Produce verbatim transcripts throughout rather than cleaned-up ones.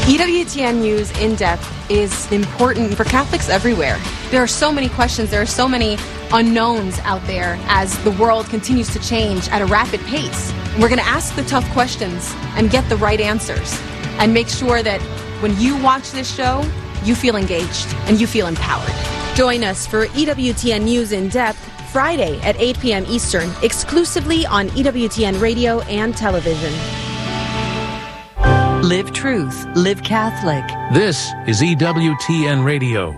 E W T N News In-Depth is important for Catholics everywhere. There are so many questions, there are so many unknowns out there as the world continues to change at a rapid pace. We're going to ask the tough questions and get the right answers and make sure that when you watch this show, you feel engaged and you feel empowered. Join us for E W T N News In-Depth Friday at eight p.m. Eastern, exclusively on E W T N Radio and Television. Live truth, live Catholic. This is E W T N Radio.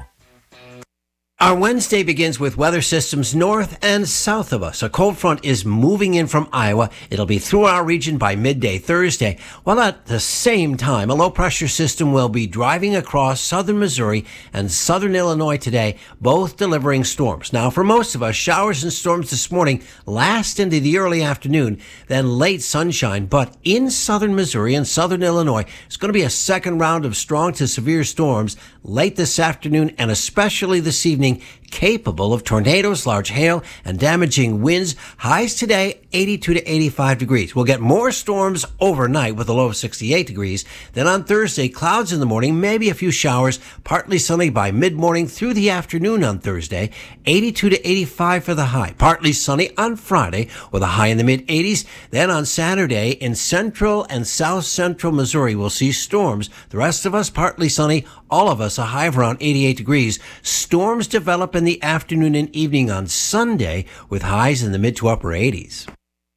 Our Wednesday begins with weather systems north and south of us. A cold front is moving in from Iowa. It'll be through our region by midday Thursday, while at the same time, a low-pressure system will be driving across southern Missouri and southern Illinois today, both delivering storms. Now, for most of us, showers and storms this morning last into the early afternoon, then late sunshine. But in southern Missouri and southern Illinois, it's going to be a second round of strong to severe storms late this afternoon and especially this evening, capable of tornadoes, large hail, and damaging winds. Highs today, eighty-two to eighty-five degrees. We'll get more storms overnight with a low of sixty-eight degrees. Then on Thursday, clouds in the morning, maybe a few showers, partly sunny by mid-morning through the afternoon on Thursday, eighty-two to eighty-five for the high. Partly sunny on Friday with a high in the mid-eighties. Then on Saturday, in central and south central Missouri, we'll see storms. The rest of us, partly sunny. All of us, a high of around eighty-eight degrees. Storms develop in the afternoon and evening on Sunday with highs in the mid to upper eighties.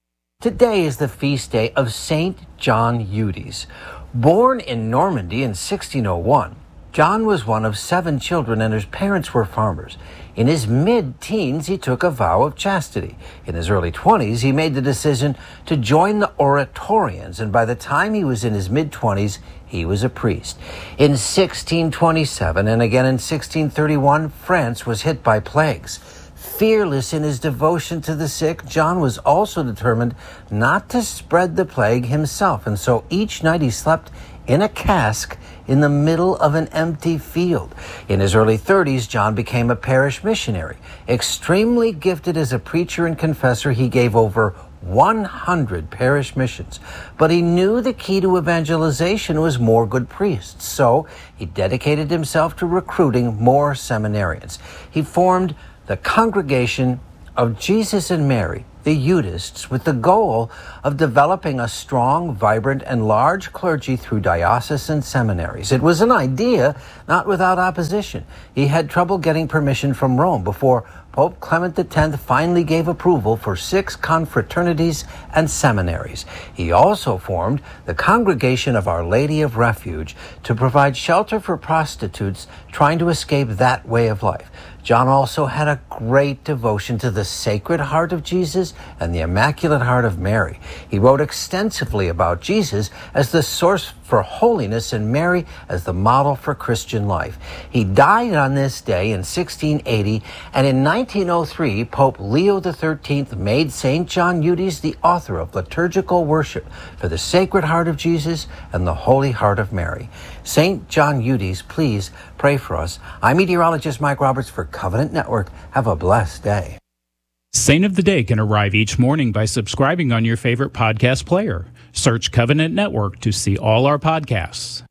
Today is the feast day of Saint John Eudes. Born in Normandy in sixteen oh one, John was one of seven children and his parents were farmers. In his mid-teens, he took a vow of chastity. In his early twenties, he made the decision to join the Oratorians, and by the time he was in his mid-twenties, he was a priest. In sixteen twenty-seven and again in sixteen thirty-one, France was hit by plagues. Fearless in his devotion to the sick, John was also determined not to spread the plague himself, and so each night he slept in a cask in the middle of an empty field. In his early thirties, John became a parish missionary. Extremely gifted as a preacher and confessor, he gave over one hundred parish missions. But he knew the key to evangelization was more good priests, so he dedicated himself to recruiting more seminarians. He formed the Congregation of Jesus and Mary, the Eudists, with the goal of developing a strong, vibrant, and large clergy through diocesan seminaries. It was an idea not without opposition. He had trouble getting permission from Rome before Pope Clement the tenth finally gave approval for six confraternities and seminaries. He also formed the Congregation of Our Lady of Refuge to provide shelter for prostitutes trying to escape that way of life. John also had a great devotion to the Sacred Heart of Jesus and the Immaculate Heart of Mary. He wrote extensively about Jesus as the source for holiness and Mary as the model for Christian life. He died on this day in sixteen eighty, and in nineteen oh three, Pope Leo the thirteenth made Saint John Eudes the author of liturgical worship for the Sacred Heart of Jesus and the Holy Heart of Mary. Saint John Eudes, please pray for us. I'm meteorologist Mike Roberts for Covenant Network. Have a blessed day. Saint of the Day can arrive each morning by subscribing on your favorite podcast player. Search Covenant Network to see all our podcasts.